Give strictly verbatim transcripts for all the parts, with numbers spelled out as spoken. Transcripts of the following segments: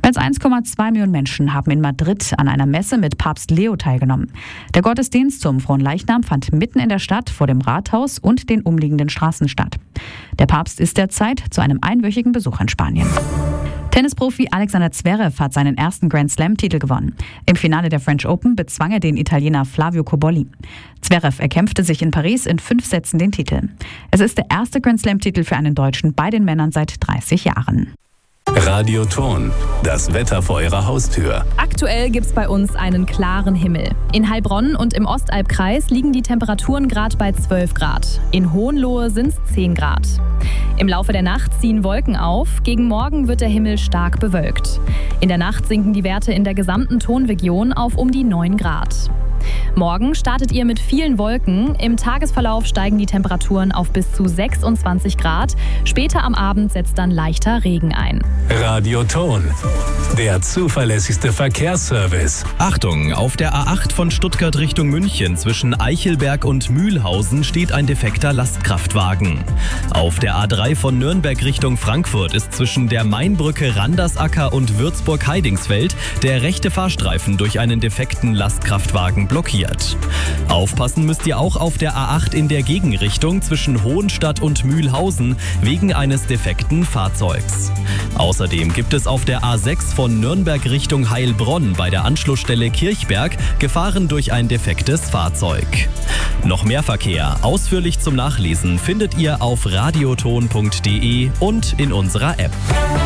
Mehr als eins Komma zwei Millionen Menschen haben in Madrid an einer Messe mit Papst Leo teilgenommen. Der Gottesdienst zum Fronleichnam fand mitten in der Stadt vor dem Rathaus und den umliegenden Straßen statt. Der Papst ist derzeit zu einem einwöchigen Besuch in Spanien. Tennisprofi Alexander Zverev hat seinen ersten Grand-Slam-Titel gewonnen. Im Finale der French Open bezwang er den Italiener Flavio Cobolli. Zverev erkämpfte sich in Paris in fünf Sätzen den Titel. Es ist der erste Grand-Slam-Titel für einen Deutschen bei den Männern seit dreißig Jahren. Radioton, das Wetter vor Ihrer Haustür. Aktuell gibt es bei uns einen klaren Himmel. In Heilbronn und im Ostalbkreis liegen die Temperaturen gerade bei zwölf Grad. In Hohenlohe sind es zehn Grad. Im Laufe der Nacht ziehen Wolken auf. Gegen Morgen wird der Himmel stark bewölkt. In der Nacht sinken die Werte in der gesamten Tonregion auf um die neun Grad. Morgen startet ihr mit vielen Wolken. Im Tagesverlauf steigen die Temperaturen auf bis zu sechsundzwanzig Grad. Später am Abend setzt dann leichter Regen ein. Radioton, der zuverlässigste Verkehrsservice. Achtung, auf der A acht von Stuttgart Richtung München zwischen Eichelberg und Mühlhausen steht ein defekter Lastkraftwagen. Auf der A drei von Nürnberg Richtung Frankfurt ist zwischen der Mainbrücke Randersacker und Würzburg-Heidingsfeld der rechte Fahrstreifen durch einen defekten Lastkraftwagen blockiert. Aufpassen müsst ihr auch auf der A acht in der Gegenrichtung zwischen Hohenstadt und Mühlhausen wegen eines defekten Fahrzeugs. Außerdem gibt es auf der A sechs von Nürnberg Richtung Heilbronn bei der Anschlussstelle Kirchberg Gefahren durch ein defektes Fahrzeug. Noch mehr Verkehr, ausführlich zum Nachlesen, findet ihr auf radioton punkt de und in unserer App.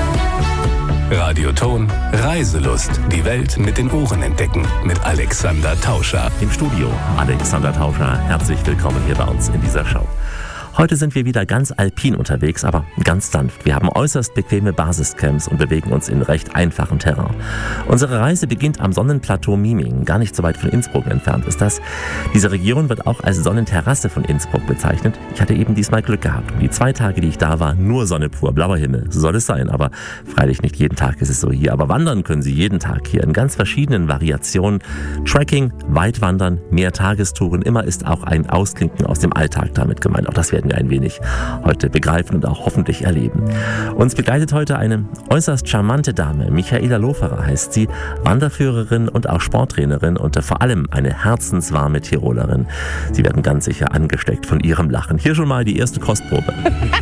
Radioton, Reiselust. Die Welt mit den Ohren entdecken. Mit Alexander Tauscher. Im Studio Alexander Tauscher. Herzlich willkommen hier bei uns in dieser Show. Heute sind wir wieder ganz alpin unterwegs, aber ganz sanft. Wir haben äußerst bequeme Basiscamps und bewegen uns in recht einfachem Terrain. Unsere Reise beginnt am Sonnenplateau Miming, gar nicht so weit von Innsbruck entfernt ist das. Diese Region wird auch als Sonnenterrasse von Innsbruck bezeichnet. Ich hatte eben diesmal Glück gehabt. Und die zwei Tage, die ich da war, nur Sonne pur, blauer Himmel. So soll es sein, aber freilich nicht jeden Tag ist es so hier. Aber wandern können Sie jeden Tag hier in ganz verschiedenen Variationen. Trekking, Weitwandern, Mehrtagestouren, immer ist auch ein Ausklinken aus dem Alltag damit gemeint. Auch das werden wir ein wenig heute begreifen und auch hoffentlich erleben. Uns begleitet heute eine äußerst charmante Dame. Michaela Loferer heißt sie, Wanderführerin und auch Sporttrainerin und vor allem eine herzenswarme Tirolerin. Sie werden ganz sicher angesteckt von ihrem Lachen. Hier schon mal die erste Kostprobe.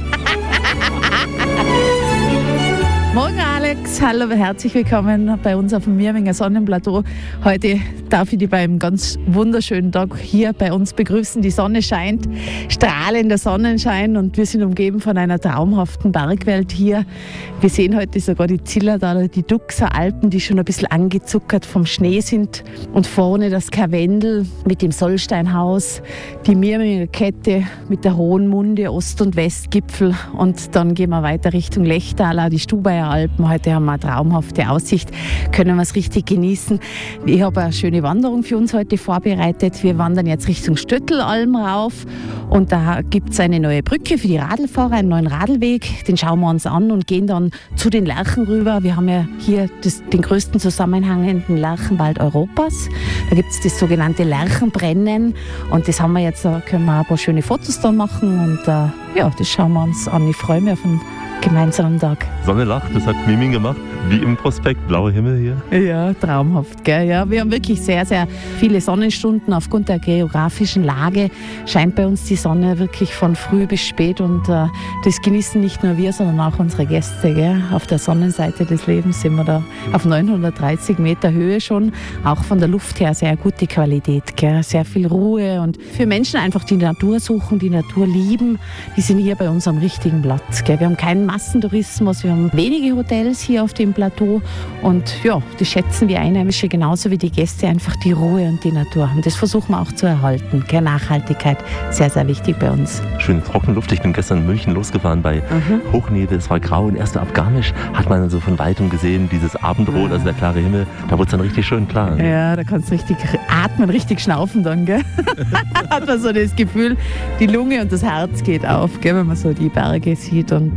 Morgen Alex, hallo, herzlich willkommen bei uns auf dem Mirminger Sonnenplateau. Heute darf ich dich bei einem ganz wunderschönen Tag hier bei uns begrüßen. Die Sonne scheint, strahlender Sonnenschein und wir sind umgeben von einer traumhaften Bergwelt hier. Wir sehen heute sogar die Zillertaler, die Duxer Alpen, die schon ein bisschen angezuckert vom Schnee sind. Und vorne das Karwendel mit dem Sollsteinhaus, die Mirminger Kette mit der Hohen Munde, Ost- und Westgipfel. Und dann gehen wir weiter Richtung Lechtaler, die Stubaier Alpen. Heute haben wir eine traumhafte Aussicht, können wir es richtig genießen. Ich habe eine schöne Wanderung für uns heute vorbereitet. Wir wandern jetzt Richtung Stöttelalm rauf und da gibt es eine neue Brücke für die Radlfahrer, einen neuen Radlweg. Den schauen wir uns an und gehen dann zu den Lärchen rüber. Wir haben ja hier das, den größten zusammenhängenden Lärchenwald Europas. Da gibt es das sogenannte Lärchenbrennen und das haben wir jetzt, da können wir ein paar schöne Fotos dann machen und äh, ja, das schauen wir uns an. Ich freue mich auf einen gemeinsamen Tag. Sonne lacht, das hat Miming gemacht, wie im Prospekt, blauer Himmel hier. Ja, traumhaft, gell? Ja, wir haben wirklich sehr, sehr viele Sonnenstunden. Aufgrund der geografischen Lage scheint bei uns die Sonne wirklich von früh bis spät und äh, das genießen nicht nur wir, sondern auch unsere Gäste. Gell? Auf der Sonnenseite des Lebens sind wir da auf neunhundertdreißig Meter Höhe schon. Auch von der Luft her sehr gute Qualität, gell? Sehr viel Ruhe und für Menschen einfach, die Natur suchen, die Natur lieben, die sind hier bei uns am richtigen Platz. Gell? Wir haben keinen Massentourismus, wir haben wenige Hotels hier auf dem Plateau und ja, das schätzen wir Einheimische genauso wie die Gäste, einfach die Ruhe und die Natur haben. Das versuchen wir auch zu erhalten. Keine Nachhaltigkeit, sehr, sehr wichtig bei uns. Schön trockene Luft. Ich bin gestern in München losgefahren bei mhm. Hochnebel, es war grau und erst ab Garmisch hat man so von Weitem gesehen, dieses Abendrot, mhm. also der klare Himmel, da wurde es dann richtig schön klar. Ne? Ja, da kannst du richtig atmen, richtig schnaufen dann, gell? Hat man so das Gefühl, die Lunge und das Herz geht auf, gell, wenn man so die Berge sieht und das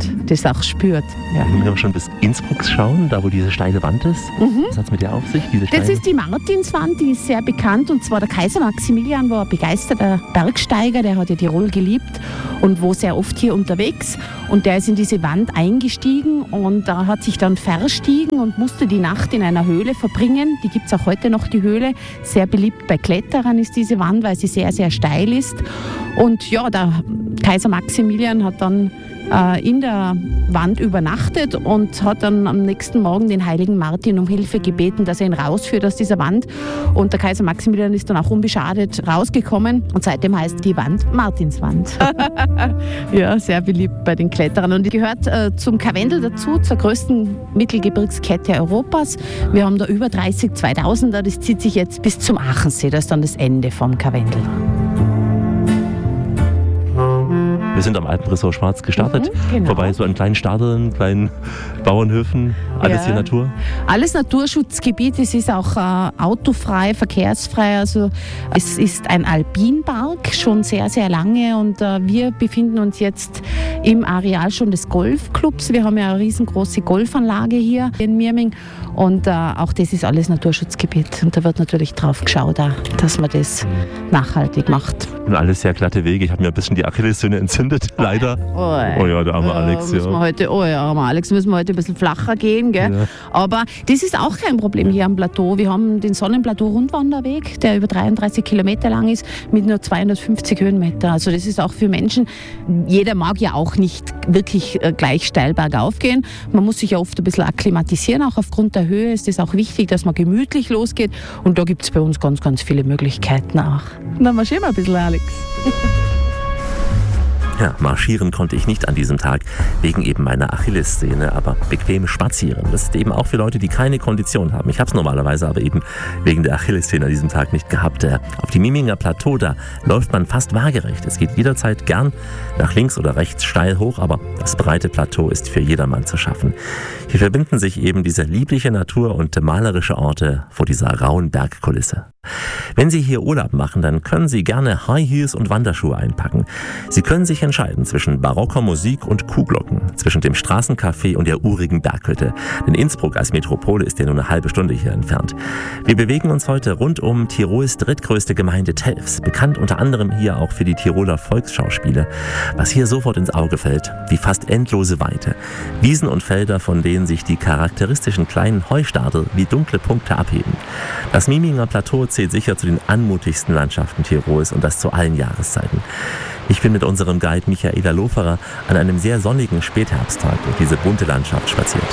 das auch spürt. Ja. Wenn wir schon bis Innsbruck schauen, da wo diese steile Wand ist, mhm. was hat es mit der auf sich? Diese das ist die Martinswand, die ist sehr bekannt, und zwar der Kaiser Maximilian war ein begeisterter Bergsteiger, der hat ja Tirol geliebt und war sehr oft hier unterwegs, und der ist in diese Wand eingestiegen und äh, hat sich dann verstiegen und musste die Nacht in einer Höhle verbringen. Die gibt es auch heute noch, die Höhle. Sehr beliebt bei Kletterern ist diese Wand, weil sie sehr, sehr steil ist. Und ja, der Kaiser Maximilian hat dann äh, in der Wand übernachtet und hat dann am nächsten Morgen den heiligen Martin um Hilfe gebeten, dass er ihn rausführt aus dieser Wand. Und der Kaiser Maximilian ist dann auch unbeschadet rausgekommen, und seitdem heißt die Wand Martinswand. Ja, sehr beliebt bei den Kletterern, und gehört äh, zum Karwendel dazu, zur größten Mittelgebirgskette Europas. Wir haben da über dreißig zweitausender, das zieht sich jetzt bis zum Aachensee, das ist dann das Ende vom Karwendel. Wir sind am Alpenressort Schwarz gestartet, mhm, genau. vorbei so an kleinen Stadeln, kleinen Bauernhöfen, alles ja. hier Natur. Alles Naturschutzgebiet, es ist auch äh, autofrei, verkehrsfrei, also es ist ein Alpinpark, schon sehr, sehr lange, und äh, wir befinden uns jetzt im Areal schon des Golfclubs. Wir haben ja eine riesengroße Golfanlage hier in Mirming, und äh, auch das ist alles Naturschutzgebiet, und da wird natürlich drauf geschaut, auch, dass man das nachhaltig macht. Und alles sehr glatte Wege, ich habe mir ein bisschen die Achillessehne entzündet, leider. Oh, oh ja, der arme Alex. Müssen wir heute, oh ja, arme Alex, müssen wir heute ein bisschen flacher gehen. Gell? Ja. Aber das ist auch kein Problem hier am Plateau. Wir haben den Sonnenplateau-Rundwanderweg, der über dreiunddreißig Kilometer lang ist, mit nur zweihundertfünfzig Höhenmeter. Also das ist auch für Menschen, jeder mag ja auch nicht wirklich gleich steil bergauf gehen. Man muss sich ja oft ein bisschen akklimatisieren, auch aufgrund der Höhe ist es auch wichtig, dass man gemütlich losgeht. Und da gibt es bei uns ganz, ganz viele Möglichkeiten auch. Dann marschieren wir ein bisschen, Alex. Ja, marschieren konnte ich nicht an diesem Tag, wegen eben meiner Achillessehne, aber bequem spazieren. Das ist eben auch für Leute, die keine Kondition haben. Ich habe es normalerweise aber eben wegen der Achillessehne an diesem Tag nicht gehabt. Auf dem Miminger Plateau, da läuft man fast waagerecht. Es geht jederzeit gern nach links oder rechts steil hoch, aber das breite Plateau ist für jedermann zu schaffen. Hier verbinden sich eben diese liebliche Natur und malerische Orte vor dieser rauen Bergkulisse. Wenn Sie hier Urlaub machen, dann können Sie gerne High Heels und Wanderschuhe einpacken. Sie können sich entscheiden zwischen barocker Musik und Kuhglocken, zwischen dem Straßencafé und der urigen Berghütte. Denn Innsbruck als Metropole ist ja nur eine halbe Stunde hier entfernt. Wir bewegen uns heute rund um Tirols drittgrößte Gemeinde Telfs, bekannt unter anderem hier auch für die Tiroler Volksschauspiele. Was hier sofort ins Auge fällt, die fast endlose Weite. Wiesen und Felder, von denen sich die charakteristischen kleinen Heustadel wie dunkle Punkte abheben. Das Miminger Plateau zählt sicher zu den anmutigsten Landschaften Tirols, und das zu allen Jahreszeiten. Ich bin mit unserem Guide Michaela Loferer an einem sehr sonnigen Spätherbsttag durch diese bunte Landschaft spaziert.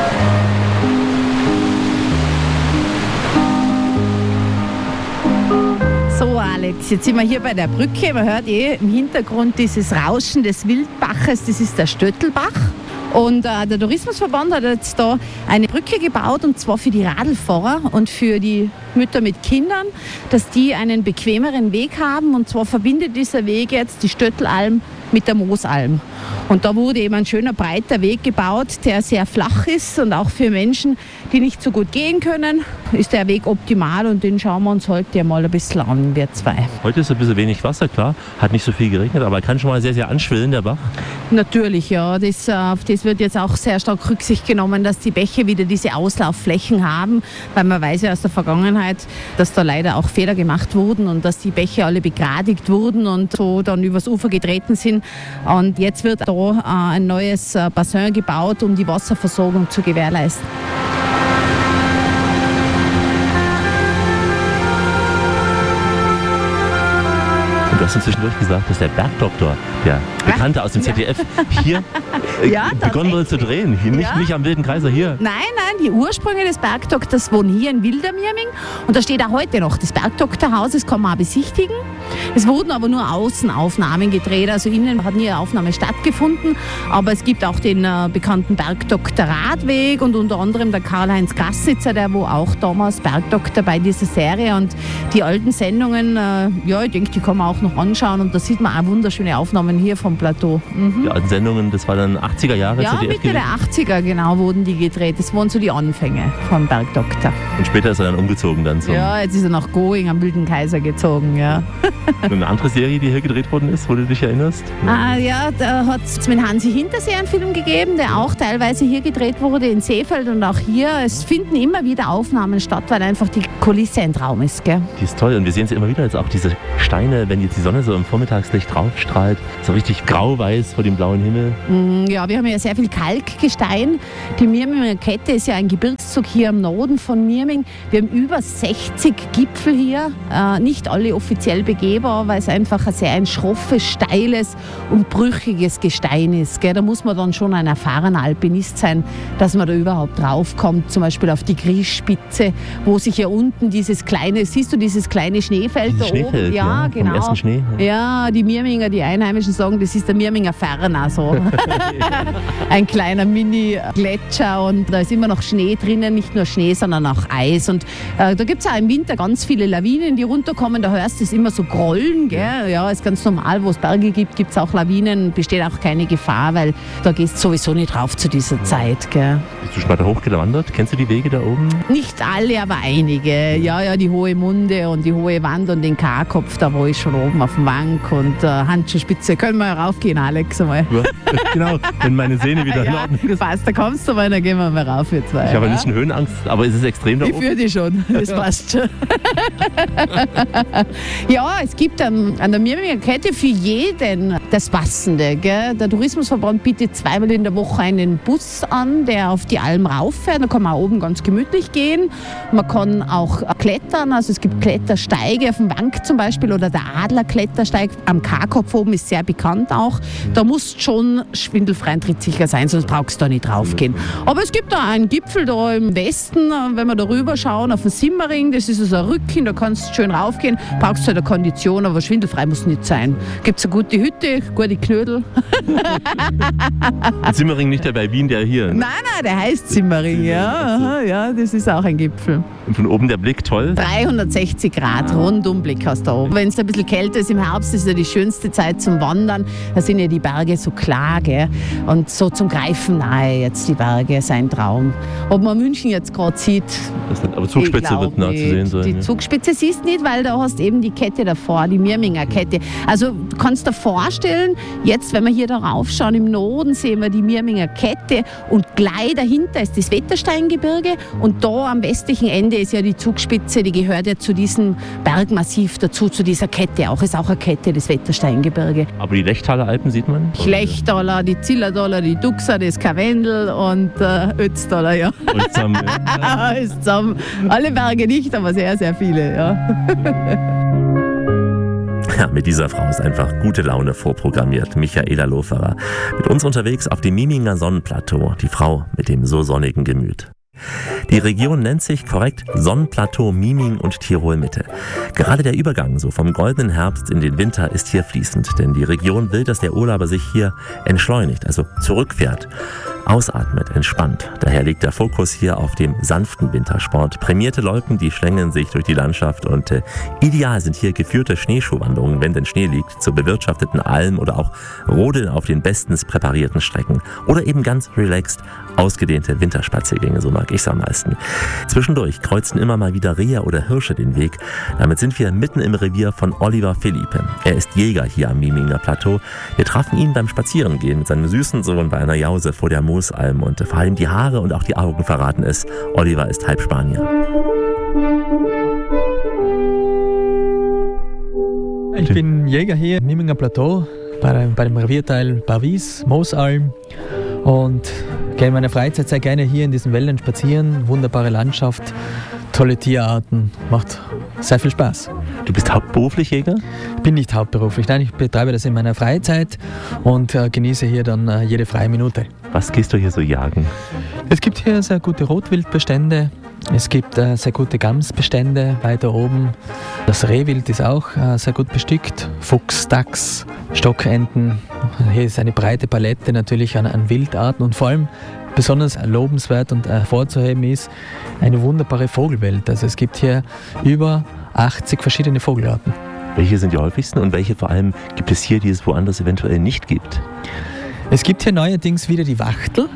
So, Alex, jetzt sind wir hier bei der Brücke. Man hört eh im Hintergrund dieses Rauschen des Wildbaches, das ist der Stöttelbach. Und äh, der Tourismusverband hat jetzt da eine Brücke gebaut, und zwar für die Radlfahrer und für die Mütter mit Kindern, dass die einen bequemeren Weg haben. Und zwar verbindet dieser Weg jetzt die Stöttelalm mit der Moosalm. Und da wurde eben ein schöner breiter Weg gebaut, der sehr flach ist, und auch für Menschen, die nicht so gut gehen können, ist der Weg optimal, und den schauen wir uns heute mal ein bisschen an, wir zwei. Heute ist ein bisschen wenig Wasser, klar, hat nicht so viel geregnet, aber kann schon mal sehr, sehr anschwillen, der Bach. Natürlich, ja. Das, auf das wird jetzt auch sehr stark Rücksicht genommen, dass die Bäche wieder diese Auslaufflächen haben, weil man weiß ja aus der Vergangenheit, dass da leider auch Fehler gemacht wurden und dass die Bäche alle begradigt wurden und so dann übers Ufer getreten sind. Und jetzt wird da äh, ein neues äh, Bassin gebaut, um die Wasserversorgung zu gewährleisten. Du hast uns zwischendurch gesagt, dass der Bergdoktor, der Bekannte aus dem Z D F, hier äh, ja, begonnen wurde zu drehen. Hier, nicht, ja. nicht am Wilden Kaiser hier. Nein, nein, die Ursprünge des Bergdoktors wohnen hier in Wildermirming. Und da steht auch heute noch das Bergdoktorhaus, das kann man auch besichtigen. Es wurden aber nur Außenaufnahmen gedreht, also innen hat nie eine Aufnahme stattgefunden. Aber es gibt auch den äh, bekannten Bergdoktor-Radweg und unter anderem der Karl-Heinz Grassnitzer, der war auch damals Bergdoktor bei dieser Serie. Und die alten Sendungen, äh, ja, ich denke, die kann man auch noch anschauen, und da sieht man auch wunderschöne Aufnahmen hier vom Plateau. Mhm. Die alten Sendungen, das war dann achtziger Jahre Ja, Z D F Mitte gewesen. der achtziger genau wurden die gedreht. Das waren so die Anfänge vom Bergdoktor. Und später ist er dann umgezogen dann zum... Ja, jetzt ist er nach Going am Wilden Kaiser gezogen, ja. Eine andere Serie, die hier gedreht worden ist, wo du dich erinnerst? Ah, ja, da hat es mit Hansi Hinterseer einen Film gegeben, der auch teilweise hier gedreht wurde, in Seefeld und auch hier. Es finden immer wieder Aufnahmen statt, weil einfach die Kulisse ein Traum ist. Gell? Die ist toll und wir sehen sie immer wieder, jetzt auch diese Steine, wenn jetzt die Sonne so im Vormittagslicht draufstrahlt, so richtig grau-weiß vor dem blauen Himmel. Ja, wir haben ja sehr viel Kalkgestein. Die Mirminger Kette ist ja ein Gebirgszug hier im Norden von Mirming. Wir haben über sechzig Gipfel hier, äh, nicht alle offiziell begehbar, weil es einfach ein sehr ein schroffes, steiles und brüchiges Gestein ist. Gell? Da muss man dann schon ein erfahrener Alpinist sein, dass man da überhaupt draufkommt, zum Beispiel auf die Griesspitze, wo sich hier unten dieses kleine, siehst du dieses kleine Schneefeld dieses da Schneefeld, oben? Ja, ja, genau. vom ersten Schnee. Ja. ja, die Mirminger, die Einheimischen sagen, das ist der Mirminger Ferner, so. Ein kleiner Mini-Gletscher und da ist immer noch Schnee drinnen, nicht nur Schnee, sondern auch Eis. Und äh, da gibt es auch im Winter ganz viele Lawinen, die runterkommen, da hörst du es immer so grollen, gell? Ja, ist ganz normal, wo es Berge gibt, gibt es auch Lawinen, besteht auch keine Gefahr, weil da gehst du sowieso nicht rauf zu dieser Zeit, gell? Bist du schon mal da hochgewandert? Kennst du die Wege da oben? Nicht alle, aber einige. Ja, ja, die Hohe Munde und die Hohe Wand und den K-Kopf, da war ich schon oben auf dem Wank und äh, Handschuhspitze. Können wir raufgehen, Alex, einmal? Ja, genau, wenn meine Sehne wieder in Ja, Ordnung ist. passt, da kommst du mal, dann gehen wir mal rauf, wir zwei. Ich habe ein ja? bisschen Höhenangst, aber es ist extrem da Ich oben. fühle dich schon, das passt schon. Ja, es gibt an, an der Mirminger Kette für jeden das Passende. Gell? Der Tourismusverband bietet zweimal in der Woche einen Bus an, der auf die Alm rauffährt. Da kann man auch oben ganz gemütlich gehen. Man kann auch klettern, also es gibt Klettersteige auf dem Wank zum Beispiel oder der Adlerklettersteig am K-Kopf oben ist sehr bekannt auch. Da musst du schon schwindelfrei und trittsicher sein, sonst brauchst du da nicht draufgehen. Aber es gibt da einen Gipfel da im Westen, wenn wir da rüber schauen, auf den Simmering, das ist also ein Rücken, da kannst du schön raufgehen, brauchst halt eine Kondition, aber schwindelfrei muss nicht sein. Gibt es eine gute Hütte, gute Knödel. Simmering nicht der bei Wien, der hier. Nein, nein, der heißt Simmering, ja. Aha, ja, das ist auch ein Gipfel. Und von oben der Blick toll. dreihundertsechzig Grad Rundumblick hast du da oben. Wenn es ein bisschen kälter ist im Herbst, ist ja die schönste Zeit zum Wandern. Da sind ja die Berge so klar, gell? Und so zum Greifen nahe jetzt die Berge, ist ein Traum. Ob man München jetzt gerade sieht, Das hat, aber Zugspitze wird nah zu sehen sein. Die ja. Zugspitze siehst du nicht, weil da hast eben die Kette davor, die Mirminger Kette. Also du kannst dir vorstellen, jetzt wenn wir hier da raufschauen, im Norden sehen wir die Mirminger Kette und gleich dahinter ist das Wettersteingebirge und da am westlichen Ende ist ja die Zugspitze, die gehört ja zu diesem Bergmassiv dazu, zu dieser Kette auch. Ist auch eine Kette, das Wettersteingebirge. Aber die Lechtaler Alpen sieht man? Lechtaler, die Zillertaler, die Duxer, das Karwendel und äh, Ötztaler, ja. Und zusammen, ja. Ist zusammen. Alle Berge nicht, aber sehr, sehr viele, ja. Ja, mit dieser Frau ist einfach gute Laune vorprogrammiert. Michaela Loferer. Mit uns unterwegs auf dem Mirminger Sonnenplateau. Die Frau mit dem so sonnigen Gemüt. Die Region nennt sich korrekt Sonnenplateau Miming und Tirol-Mitte. Gerade der Übergang so vom goldenen Herbst in den Winter ist hier fließend, denn die Region will, dass der Urlauber sich hier entschleunigt, also zurückfährt, ausatmet, entspannt. Daher liegt der Fokus hier auf dem sanften Wintersport. Prämierte Loipen, die schlängeln sich durch die Landschaft und äh, ideal sind hier geführte Schneeschuhwanderungen, wenn denn Schnee liegt, zu bewirtschafteten Almen oder auch Rodeln auf den bestens präparierten Strecken. Oder eben ganz relaxed ausgedehnte Winterspaziergänge, so mag ich's am meisten. Zwischendurch kreuzen immer mal wieder Rehe oder Hirsche den Weg. Damit sind wir mitten im Revier von Oliver Philippe. Er ist Jäger hier am Mirminger Plateau. Wir trafen ihn beim Spazierengehen mit seinem süßen Sohn bei einer Jause vor der Moosalm und vor allem die Haare und auch die Augen verraten es. Oliver ist halb Spanier. Ich bin Jäger hier im Mirminger Plateau bei, bei dem Revierteil Barwies, Moosalm und gehe in meiner Freizeit sehr gerne hier in diesen Wäldern spazieren. Wunderbare Landschaft, tolle Tierarten, macht sehr viel Spaß. Du bist hauptberuflich Jäger? Ich bin nicht hauptberuflich, nein, ich betreibe das in meiner Freizeit und äh, genieße hier dann äh, jede freie Minute. Was gehst du hier so jagen? Es gibt hier sehr gute Rotwildbestände, es gibt äh, sehr gute Gamsbestände weiter oben. Das Rehwild ist auch äh, sehr gut bestückt, Fuchs, Dachs, Stockenten. Hier ist eine breite Palette natürlich an, an Wildarten und vor allem besonders lobenswert und hervorzuheben ist eine wunderbare Vogelwelt. Also es gibt hier über achtzig verschiedene Vogelarten. Welche sind die häufigsten und welche vor allem gibt es hier, die es woanders eventuell nicht gibt? Es gibt hier neuerdings wieder die Wachtel.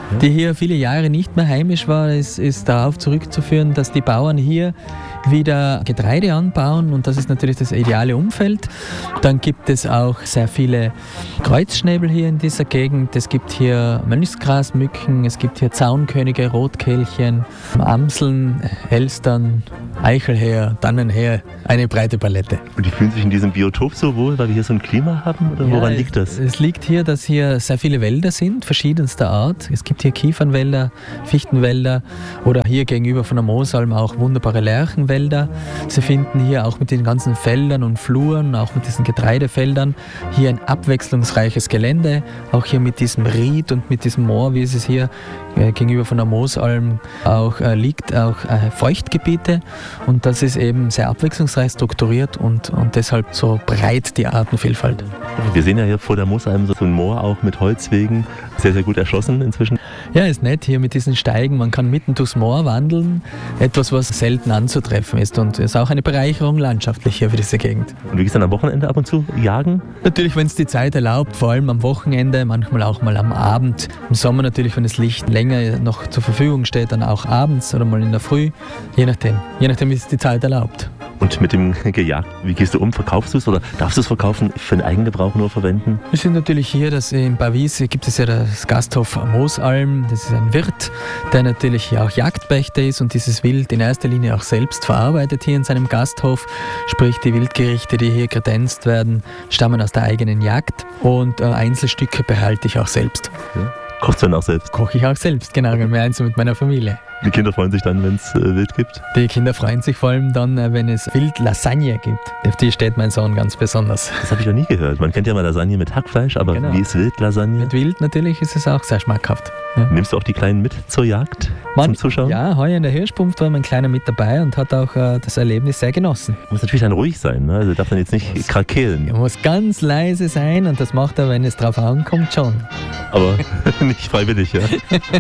die hier viele Jahre nicht mehr heimisch war, ist, ist darauf zurückzuführen, dass die Bauern hier wieder Getreide anbauen und das ist natürlich das ideale Umfeld. Dann gibt es auch sehr viele Kreuzschnäbel hier in dieser Gegend. Es gibt hier Mönchsgrasmücken, es gibt hier Zaunkönige, Rotkehlchen, Amseln, Elstern, Eichelheer, Tannenheer, eine breite Palette. Und die fühlen sich in diesem Biotop so wohl, weil wir hier so ein Klima haben? Oder woran ja, liegt das? Es, es liegt hier, dass hier sehr viele Wälder sind, verschiedenster Art. Es gibt hier Kiefernwälder, Fichtenwälder oder hier gegenüber von der Moosalm auch wunderbare Lärchenwälder. Sie finden hier auch mit den ganzen Feldern und Fluren, auch mit diesen Getreidefeldern, hier ein abwechslungsreiches Gelände. Auch hier mit diesem Ried und mit diesem Moor, wie es es hier äh, gegenüber von der Moosalm auch äh, liegt, auch äh, Feuchtgebiete. Und das ist eben sehr abwechslungsreich strukturiert und, und deshalb so breit die Artenvielfalt. Wir sehen ja hier vor der Moosalm so ein Moor auch mit Holzwegen, sehr, sehr gut erschlossen inzwischen. Ja, ist nett hier mit diesen Steigen. Man kann mitten durchs Moor wandeln, etwas, was selten anzutreffen ist und ist auch eine Bereicherung landschaftlich hier für diese Gegend. Und du gehst dann am Wochenende ab und zu jagen? Natürlich, wenn es die Zeit erlaubt, vor allem am Wochenende, manchmal auch mal am Abend. Im Sommer natürlich, wenn das Licht länger noch zur Verfügung steht, dann auch abends oder mal in der Früh, je nachdem, je nachdem, wie es die Zeit erlaubt. Und mit dem Gejagt, wie gehst du um? Verkaufst du es oder darfst du es verkaufen, für den Eigengebrauch nur verwenden? Wir sind natürlich hier, dass in Pavis gibt es ja das Gasthof Moosalm. Das ist ein Wirt, der natürlich hier auch Jagdpächter ist und dieses Wild in erster Linie auch selbst verarbeitet hier in seinem Gasthof. Sprich, die Wildgerichte, die hier kredenzt werden, stammen aus der eigenen Jagd und äh, Einzelstücke behalte ich auch selbst. Ja. Kochst du dann auch selbst? Koche ich auch selbst, genau, gemeinsam mit meiner Familie. Die Kinder freuen sich dann, wenn es äh, Wild gibt? Die Kinder freuen sich vor allem dann, äh, wenn es Wildlasagne gibt. Auf die steht mein Sohn ganz besonders. Das habe ich noch nie gehört. Man kennt ja mal Lasagne mit Hackfleisch, aber genau. Wie ist Wildlasagne? Mit Wild natürlich ist es auch sehr schmackhaft. Ja. Nimmst du auch die Kleinen mit zur Jagd, Man, zum Zuschauen? Ja, heuer in der Hirschpumpf war mein Kleiner mit dabei und hat auch äh, das Erlebnis sehr genossen. Muss natürlich dann ruhig sein, ne? Also darf man jetzt nicht muss, krakeelen. Er muss ganz leise sein und das macht er, wenn es drauf ankommt, schon. Aber nicht freiwillig, ja?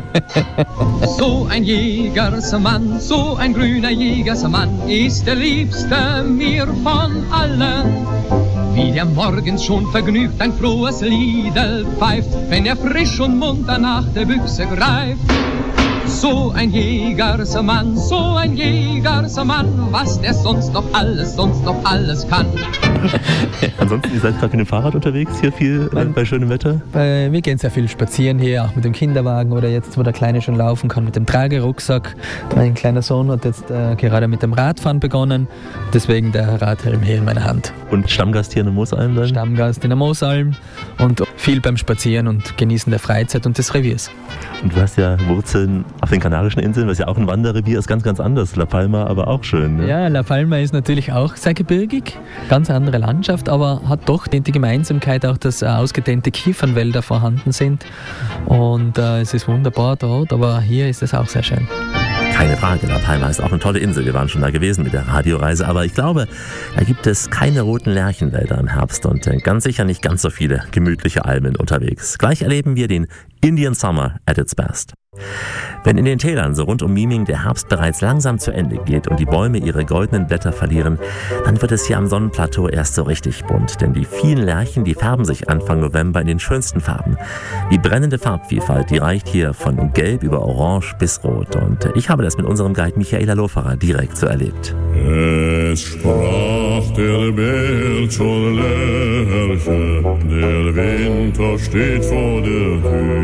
So ein Jägersmann, so ein grüner Jägersmann ist der Liebste mir von allen. Wie der morgens schon vergnügt ein frohes Liedel pfeift, wenn er frisch und munter nach der Büchse greift. So ein Jägersmann, so ein Jägersmann, was der sonst noch alles, sonst noch alles kann. Ansonsten, ihr seid gerade mit dem Fahrrad unterwegs, hier viel äh, bei schönem Wetter? Bei, wir gehen sehr viel spazieren hier, auch mit dem Kinderwagen oder jetzt, wo der Kleine schon laufen kann, mit dem Tragerucksack. Mein kleiner Sohn hat jetzt äh, gerade mit dem Radfahren begonnen, deswegen der Radhelm hier in meiner Hand. Und Stammgast hier in der Moosalm dann? Stammgast in der Moosalm und viel beim Spazieren und Genießen der Freizeit und des Reviers. Und du hast ja Wurzeln auf den Kanarischen Inseln, was ja auch ein Wanderrevier ist, ganz, ganz anders. La Palma aber auch schön. Ne? Ja, La Palma ist natürlich auch sehr gebirgig, ganz andere Landschaft, aber hat doch die Gemeinsamkeit auch, dass äh, ausgedehnte Kiefernwälder vorhanden sind. Und äh, es ist wunderbar dort, aber hier ist es auch sehr schön. Keine Frage, La Palma ist auch eine tolle Insel. Wir waren schon da gewesen mit der Radioreise, aber ich glaube, da gibt es keine roten Lärchenwälder im Herbst und ganz sicher nicht ganz so viele gemütliche Almen unterwegs. Gleich erleben wir den Indian Summer at its best. Wenn in den Tälern so rund um Miming der Herbst bereits langsam zu Ende geht und die Bäume ihre goldenen Blätter verlieren, dann wird es hier am Sonnenplateau erst so richtig bunt. Denn die vielen Lärchen, die färben sich Anfang November in den schönsten Farben. Die brennende Farbvielfalt, die reicht hier von Gelb über Orange bis Rot. Und ich habe das mit unserem Guide Michaela Loferer direkt so erlebt. Es sprach der Bär zur Lerche, der Winter steht vor der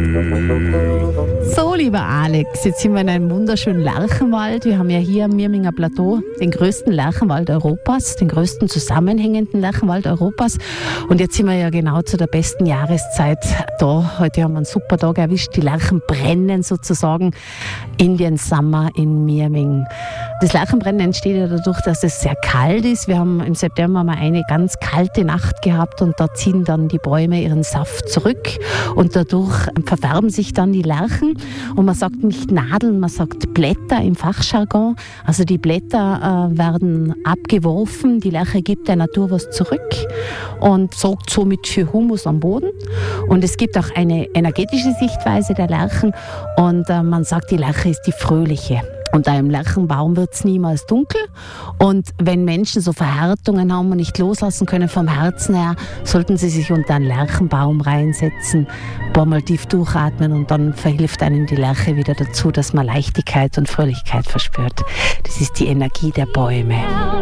Tür. So, lieber Alex, jetzt sind wir in einem wunderschönen Lärchenwald. Wir haben ja hier am Mirminger Plateau den größten Lärchenwald Europas, den größten zusammenhängenden Lärchenwald Europas. Und jetzt sind wir ja genau zu der besten Jahreszeit da. Heute haben wir einen super Tag erwischt. Die Lärchen brennen sozusagen. Indian Summer in Mirming. Das Lärchenbrennen entsteht ja dadurch, dass es sehr kalt ist. Wir haben im September mal eine ganz kalte Nacht gehabt und da ziehen dann die Bäume ihren Saft zurück und dadurch verfärben sich dann die Lärchen. Und man sagt nicht Nadeln, man sagt Blätter im Fachjargon. Also die Blätter äh, werden abgeworfen, die Lärche gibt der Natur was zurück und sorgt somit für Humus am Boden. Und es gibt auch eine energetische Sichtweise der Lärchen und äh, man sagt, die Lärche ist die fröhliche. Unter einem Lärchenbaum wird es niemals dunkel. Und wenn Menschen so Verhärtungen haben und nicht loslassen können vom Herzen her, sollten sie sich unter einen Lärchenbaum reinsetzen, ein paar Mal tief durchatmen und dann verhilft einem die Lerche wieder dazu, dass man Leichtigkeit und Fröhlichkeit verspürt. Das ist die Energie der Bäume.